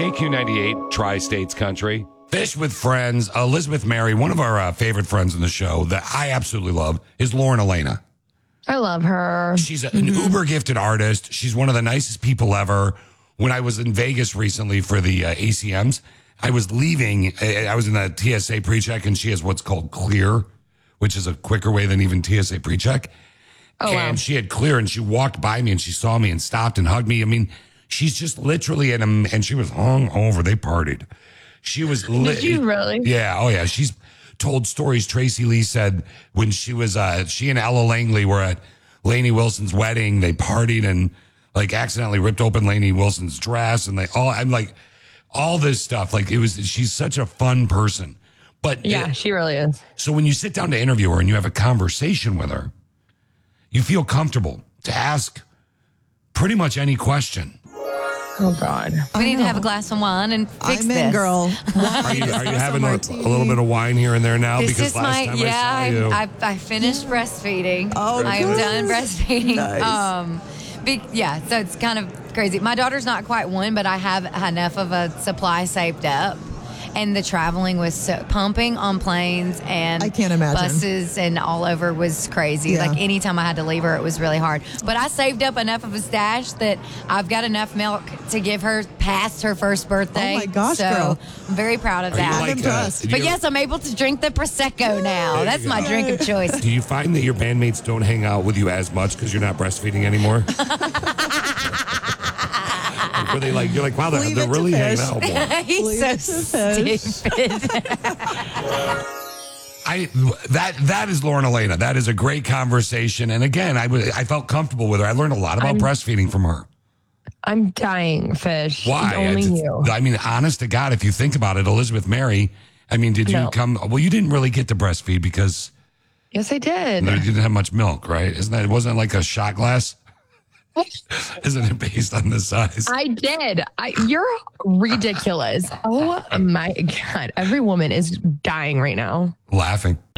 KQ98, Tri-States Country. Fish with Friends. Elizabeth Mary, one of our favorite friends in the show that I absolutely love, is Lauren Elena. I love her. She's an uber gifted artist. She's one of the nicest people ever. When I was in Vegas recently for the ACMs, I was leaving. I was in the TSA pre-check, and she has what's called Clear, which is a quicker way than even TSA pre-check. Oh, and wow. she had Clear, and she walked by me, and she saw me and stopped and hugged me. I mean, she's just literally and she was hung over. They partied. She was Did you really? Yeah. Oh, yeah. She's told stories. Tracy Lee said when she was, she and Ella Langley were at Lainey Wilson's wedding. They partied and like accidentally ripped open Lainey Wilson's dress. And I'm like, all this stuff. Like she's such a fun person. But Yeah, she really is. so when you sit down to interview her and you have a conversation with her, you feel comfortable to ask pretty much any question. Oh, God. We need to have a glass of wine and fix I'm this. in, girl. Are you having a little bit of wine here and there now? This Because is last time I saw you. I finished breastfeeding. Oh, I am good. done breastfeeding. Nice. So it's kind of crazy. My daughter's not quite one, but I have enough of a supply saved up. And the traveling was so pumping on planes and I can't imagine. buses and all over was crazy. Yeah. Like anytime I had to leave her, it was really hard. But I saved up enough of a stash that I've got enough milk to give her past her first birthday. Oh my gosh, so girl. I'm very proud of Are you that. like, impressed. But yes, I'm able to drink the Prosecco now. There That's you my go. drink of choice. Do you find that your bandmates don't hang out with you as much because you're not breastfeeding anymore? Were they like, you're like, wow, they're Leave it to really hanging Fish. out more. He's so stupid. That is Lauren Elena. That is a great conversation. And again, I felt comfortable with her. I learned a lot about breastfeeding from her. I'm dying, Fish. Why? Only you. I mean, honest to God, if you think about it, Elizabeth Mary, I mean, did you No. come? Well, you didn't really get to breastfeed because Yes, I did. you didn't have much milk, right? It wasn't like a shot glass? Isn't it based on the size? I did. You're ridiculous. Oh, my God. Every woman is dying right now. Laughing.